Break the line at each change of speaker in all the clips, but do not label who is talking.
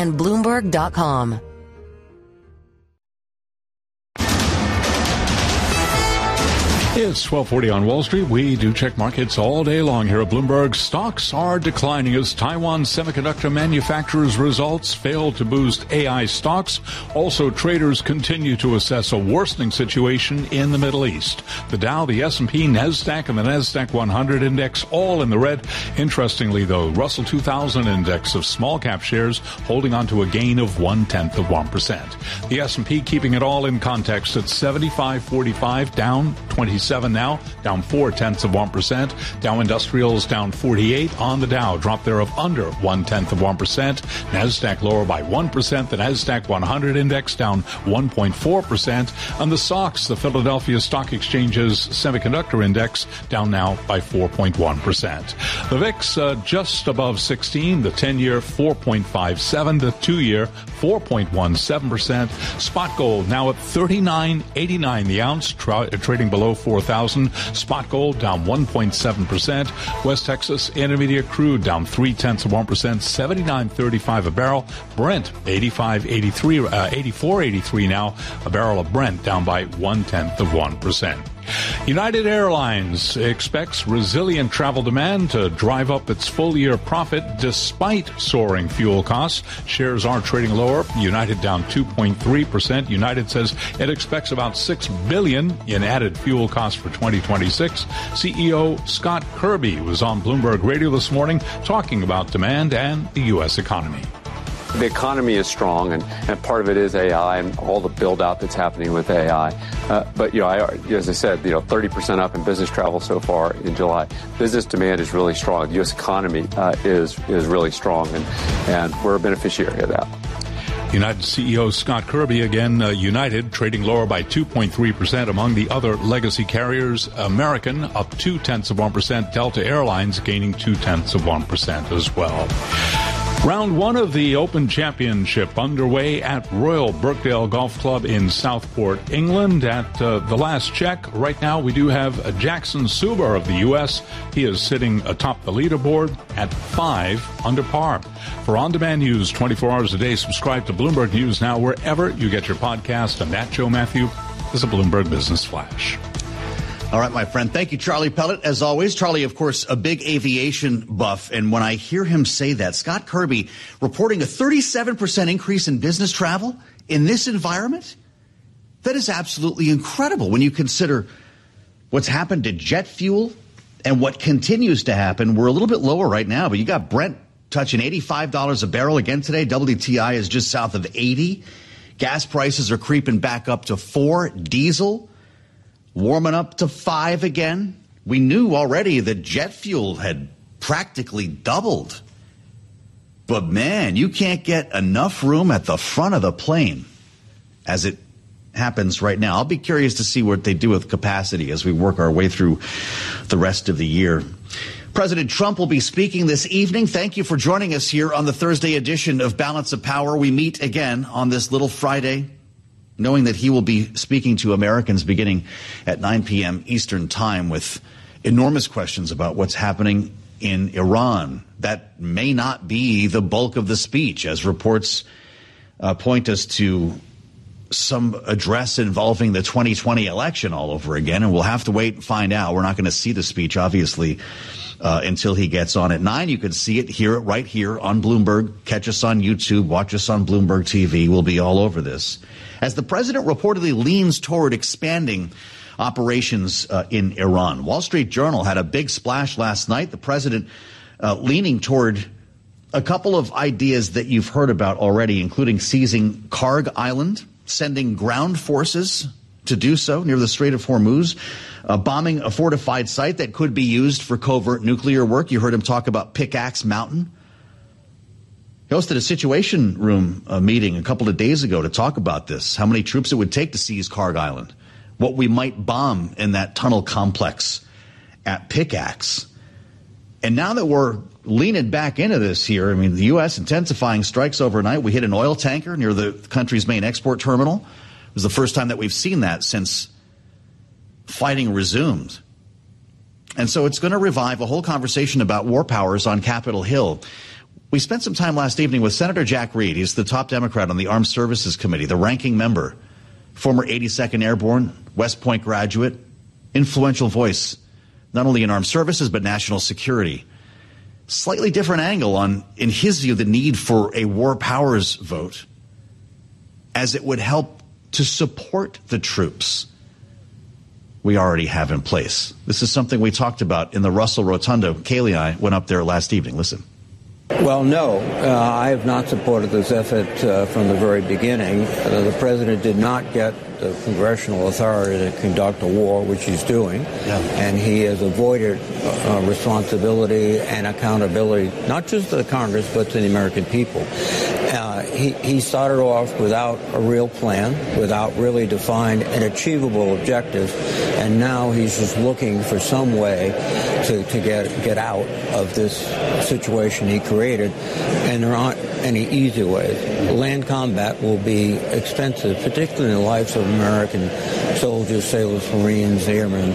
and Bloomberg.com.
It's 12:40 on Wall Street. We do check markets all day long here at Bloomberg. Stocks are declining as Taiwan semiconductor manufacturers' results fail to boost AI stocks. Also, traders continue to assess a worsening situation in the Middle East. The Dow, the S&P, NASDAQ, and the NASDAQ 100 index all in the red. Interestingly, though, Russell 2000 index of small-cap shares holding on to a gain of 0.1%. The S&P keeping it all in context at 75.45, down 27 now, down 0.4%. Dow Industrials down 48 on the Dow, drop there of under 0.1%. NASDAQ lower by 1%. The NASDAQ 100 index down 1.4%. And the SOX, the Philadelphia Stock Exchange's semiconductor index, down now by 4.1%. The VIX just above 16, the 10-year 4.57, the 2-year 4.17%. Spot gold now at $39.89 the ounce, trading below 4,000. Spot gold down 1.7%. West Texas Intermediate crude down 0.3%, 79.35 a barrel. Brent 84.83 now. A barrel of Brent down by 0.1%. United Airlines expects resilient travel demand to drive up its full-year profit despite soaring fuel costs. Shares are trading lower. United down 2.3%. United says it expects about $6 billion in added fuel costs for 2026. CEO Scott Kirby was on Bloomberg Radio this morning talking about demand and the U.S. economy.
The economy is strong, and part of it is AI and all the build-out that's happening with AI. But, as I said, 30% up in business travel so far in July. Business demand is really strong. The U.S. economy is really strong, and we're a beneficiary of that.
United CEO Scott Kirby, again, United trading lower by 2.3% among the other legacy carriers. American up 0.2%. Delta Airlines gaining 0.2% as well. Round one of the Open Championship underway at Royal Birkdale Golf Club in Southport, England. At the last check, right now we do have Jackson Suber of the U.S. He is sitting atop the leaderboard at 5 under par. For on-demand news 24 hours a day, subscribe to Bloomberg News Now wherever you get your podcast. I'm Nat Joe Matthew. This is a Bloomberg Business Flash.
All right, my friend. Thank you, Charlie Pellet, as always. Charlie, of course, a big aviation buff. And when I hear him say that, Scott Kirby reporting a 37% increase in business travel in this environment, that is absolutely incredible when you consider what's happened to jet fuel and what continues to happen. We're a little bit lower right now, but you got Brent touching $85 a barrel again today. WTI is just south of 80. Gas prices are creeping back up to 4. Diesel warming up to 5 again. We knew already that jet fuel had practically doubled. But, man, you can't get enough room at the front of the plane as it happens right now. I'll be curious to see what they do with capacity as we work our way through the rest of the year. President Trump will be speaking this evening. Thank you for joining us here on the Thursday edition of Balance of Power. We meet again on this little Friday, knowing that he will be speaking to Americans beginning at 9 p.m. Eastern Time with enormous questions about what's happening in Iran. That may not be the bulk of the speech, as reports point us to some address involving the 2020 election all over again, and we'll have to wait and find out. We're not going to see the speech, obviously, until he gets on at 9. You can see it here, right here on Bloomberg. Catch us on YouTube. Watch us on Bloomberg TV. We'll be all over this. As the president reportedly leans toward expanding operations in Iran. Wall Street Journal had a big splash last night. The president leaning toward a couple of ideas that you've heard about already, including seizing Karg Island, sending ground forces to do so near the Strait of Hormuz, bombing a fortified site that could be used for covert nuclear work. You heard him talk about Pickaxe Mountain. He hosted a Situation Room meeting a couple of days ago to talk about this, how many troops it would take to seize Karg Island, what we might bomb in that tunnel complex at Pickaxe. And now that we're leaning back into this here, I mean, the U.S. intensifying strikes overnight. We hit an oil tanker near the country's main export terminal. It was the first time that we've seen that since fighting resumed. And so it's going to revive a whole conversation about war powers on Capitol Hill. We spent some time last evening with Senator Jack Reed. He's the top Democrat on the Armed Services Committee, the ranking member, former 82nd Airborne, West Point graduate, influential voice, not only in armed services, but national security. Slightly different angle on, in his view, the need for a war powers vote, as it would help to support the troops we already have in place. This is something we talked about in the Russell Rotunda. Kaylee and I went up there last evening. Listen.
Well, no, I have not supported this effort from the very beginning. The president did not get the congressional authority to conduct a war, which he's doing, and he has avoided responsibility and accountability, not just to the Congress, but to the American people. He started off without a real plan, without really defined and achievable objectives, and now he's just looking for some way to get out of this situation he created, and there aren't any easy ways. Land combat will be expensive, particularly in the lives of American soldiers, sailors, Marines, airmen,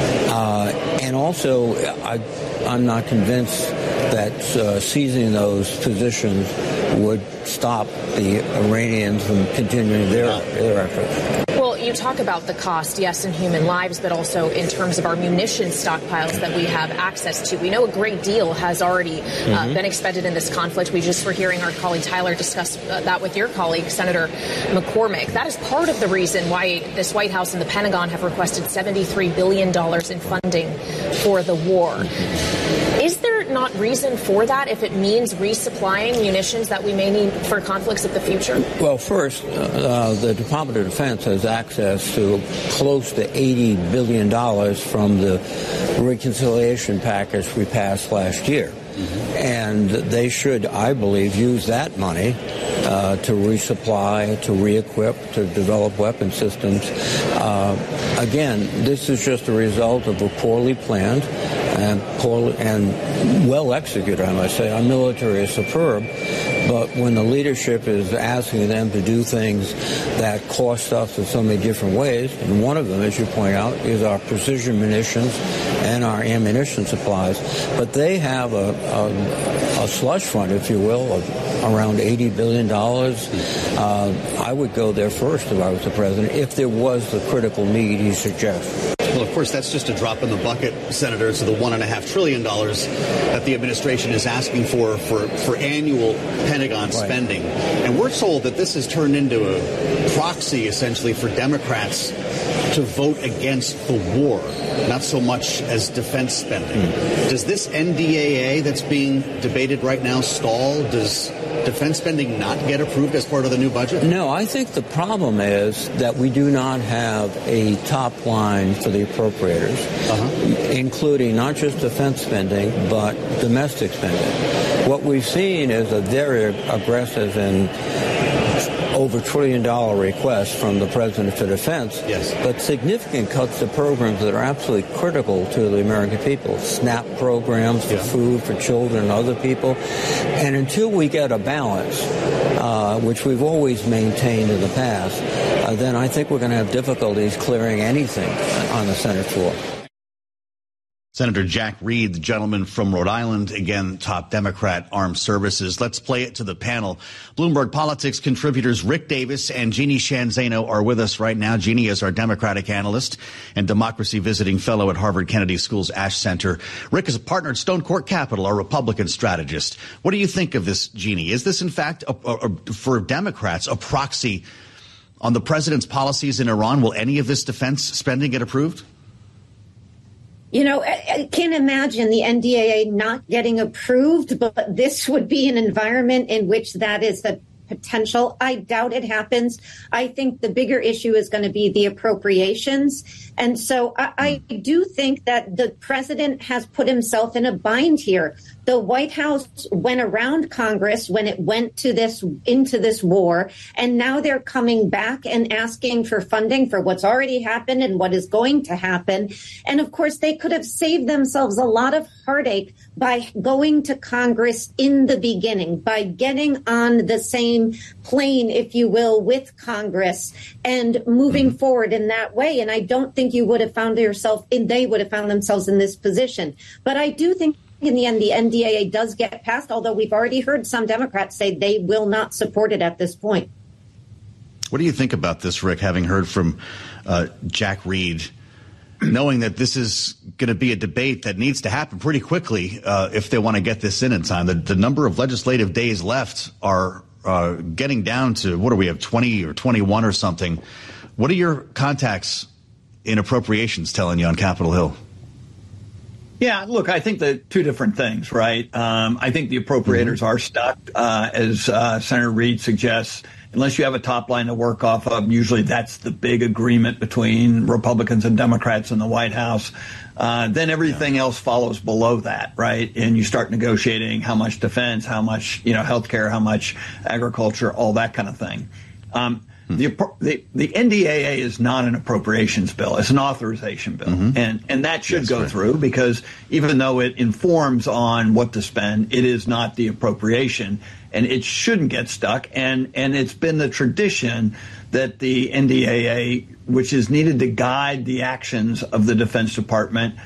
and also I'm not convinced that seizing those positions would stop the Iranians from continuing their effort.
Well, you talk about the cost, yes, in human lives, but also in terms of our munition stockpiles that we have access to. We know a great deal has already been expended in this conflict. We just were hearing our colleague Tyler discuss that with your colleague, Senator McCormick. That is part of the reason why this White House and the Pentagon have requested $73 billion in funding for the war. Is there not reason for that if it means resupplying munitions that we may need for conflicts of the future?
Well, first, the Department of Defense has access to close to $80 billion from the reconciliation package we passed last year. And they should, I believe, use that money to resupply, to re-equip, to develop weapon systems. Again, this is just a result of a poorly planned and well executed, I must say. Our military is superb, but when the leadership is asking them to do things that cost us in so many different ways, and one of them, as you point out, is our precision munitions and our ammunition supplies, but they have a slush fund, if you will, of around $80 billion. I would go there first if I was the president, if there was the critical need he suggests.
Well, of course, that's just a drop in the bucket, Senator, to the $1.5 trillion that the administration is asking for annual Pentagon spending. And we're told that this has turned into a proxy, essentially, for Democrats to vote against the war, not so much as defense spending. Does this NDAA that's being debated right now stall? Does defense spending not get approved as part of the new budget?
No, I think the problem is that we do not have a top line for the appropriators, including not just defense spending, but domestic spending. What we've seen is a very aggressive and over $1 trillion request from the president for defense, but significant cuts to programs that are absolutely critical to the American people. SNAP programs for food for children and other people. And until we get a balance, which we've always maintained in the past, then I think we're going to have difficulties clearing anything on the Senate floor.
Senator Jack Reed, the gentleman from Rhode Island, again, top Democrat, Armed Services. Let's play it to the panel. Bloomberg Politics contributors Rick Davis and Jeannie Sheehan Zaino are with us right now. Jeannie is our Democratic analyst and democracy visiting fellow at Harvard Kennedy School's Ash Center. Rick is a partner at Stone Court Capital, our Republican strategist. What do you think of this, Jeannie? Is this, in fact, for Democrats, a proxy on the president's policies in Iran? Will any of this defense spending get approved?
You know, I can't imagine the NDAA not getting approved, but this would be an environment in which that is the potential. I doubt it happens. I think the bigger issue is going to be the appropriations. And so I do think that the president has put himself in a bind here. The White House went around Congress when it went to into this war, and now they're coming back and asking for funding for what's already happened and what is going to happen. And of course, they could have saved themselves a lot of heartache by going to Congress in the beginning, by getting on the same plane, if you will, with Congress and moving forward in that way. And I don't think you would have found yourself they would have found themselves in this position. But I do think in the end, the NDAA does get passed, although we've already heard some Democrats say they will not support it at this point.
What do you think about this, Rick, having heard from Jack Reed, knowing that this is going to be a debate that needs to happen pretty quickly if they want to get this in time? The number of legislative days left are getting down to, what do we have, 20 or 21 or something. What are your contacts in appropriations telling you on Capitol Hill?
Yeah, look, I think the two different things, right? I think the appropriators are stuck, as Senator Reed suggests. Unless you have a top line to work off of, usually that's the big agreement between Republicans and Democrats in the White House. Then everything else follows below that, right? And you start negotiating how much defense, how much, healthcare, how much agriculture, all that kind of thing. The NDAA is not an appropriations bill. It's an authorization bill. And that should go through, because even though it informs on what to spend, it is not the appropriation, and it shouldn't get stuck. And it's been the tradition that the NDAA, which is needed to guide the actions of the Defense Department,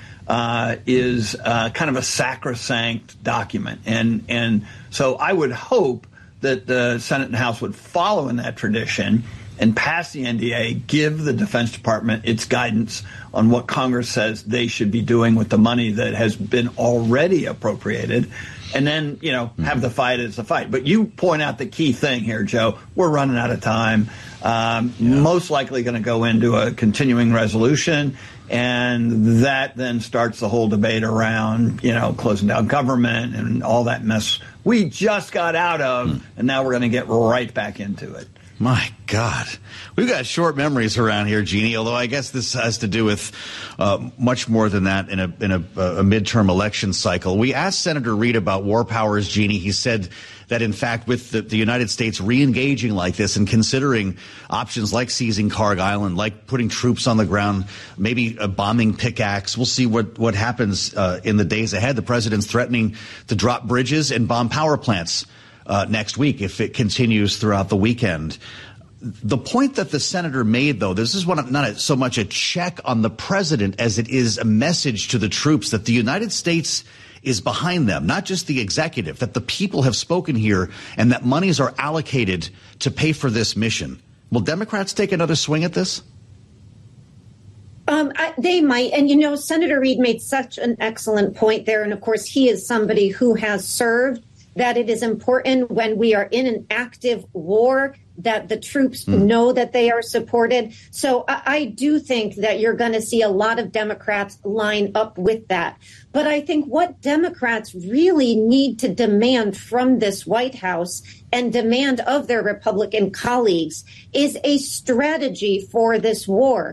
is kind of a sacrosanct document. And so I would hope that the Senate and House would follow in that tradition and pass the NDA, give the Defense Department its guidance on what Congress says they should be doing with the money that has been already appropriated, and then, have the fight as the fight. But you point out the key thing here, Joe. We're running out of time. Most likely going to go into a continuing resolution, and that then starts the whole debate around, closing down government and all that mess we just got out of, and now we're going to get right back into it.
My God, we've got short memories around here, Jeannie, although I guess this has to do with much more than that in a midterm election cycle. We asked Senator Reed about war powers, Jeannie. He said that, in fact, with the United States re-engaging like this and considering options like seizing Carg Island, like putting troops on the ground, maybe a bombing pickaxe, we'll see what happens in the days ahead. The president's threatening to drop bridges and bomb power plants next week if it continues throughout the weekend. The point that the senator made, though, this is not so much a check on the president as it is a message to the troops that the United States is behind them, not just the executive, that the people have spoken here and that monies are allocated to pay for this mission. Will Democrats take another swing at this?
They might. And, Senator Reed made such an excellent point there. And, of course, he is somebody who has served, that it is important when we are in an active war that the troops know that they are supported. So I do think that you're going to see a lot of Democrats line up with that. But I think what Democrats really need to demand from this White House and demand of their Republican colleagues is a strategy for this war.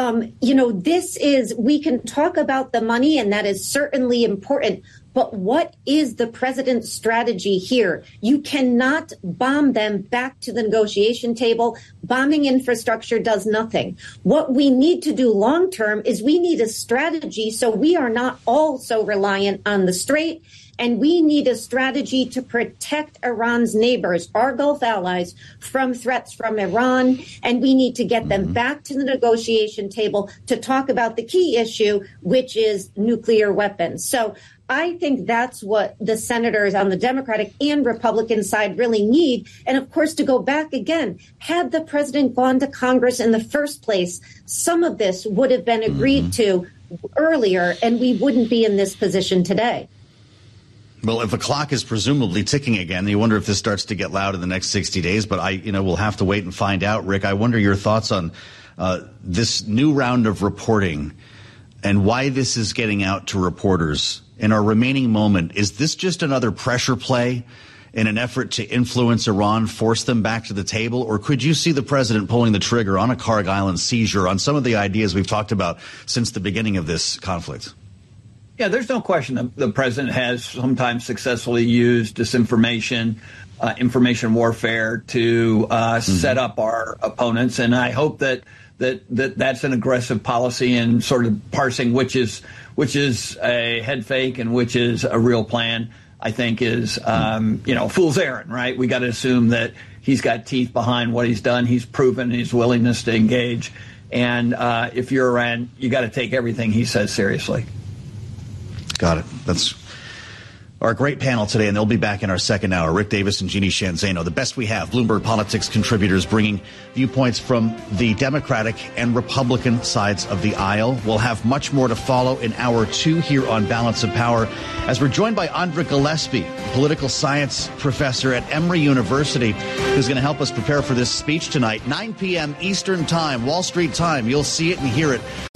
We can talk about the money, and that is certainly important. But what is the president's strategy here? You cannot bomb them back to the negotiation table. Bombing infrastructure does nothing. What we need to do long term is we need a strategy so we are not all so reliant on the Strait. And we need a strategy to protect Iran's neighbors, our Gulf allies, from threats from Iran. And we need to get them back to the negotiation table to talk about the key issue, which is nuclear weapons. So I think that's what the senators on the Democratic and Republican side really need. And of course, to go back again, had the president gone to Congress in the first place, some of this would have been agreed to earlier, and we wouldn't be in this position today.
Well, if the clock is presumably ticking again, you wonder if this starts to get loud in the next 60 days. But we'll have to wait and find out. Rick, I wonder your thoughts on this new round of reporting and why this is getting out to reporters in our remaining moment. Is this just another pressure play in an effort to influence Iran, force them back to the table? Or could you see the president pulling the trigger on a Carg Island seizure, on some of the ideas we've talked about since the beginning of this conflict?
Yeah, there's no question that the president has sometimes successfully used disinformation, information warfare to set up our opponents. And I hope that's an aggressive policy in sort of parsing which is a head fake and which is a real plan. I think is fool's errand, right? We got to assume that he's got teeth behind what he's done. He's proven his willingness to engage, and if you're Iran, you got to take everything he says seriously.
Got it. That's Our great panel today, and they'll be back in our second hour. Rick Davis and Jeannie Shanzano, the best we have, Bloomberg Politics contributors bringing viewpoints from the Democratic and Republican sides of the aisle. We'll have much more to follow in hour 2 here on Balance of Power, as we're joined by Andra Gillespie, political science professor at Emory University, who's going to help us prepare for this speech tonight, 9 p.m. Eastern Time, Wall Street time. You'll see it and hear it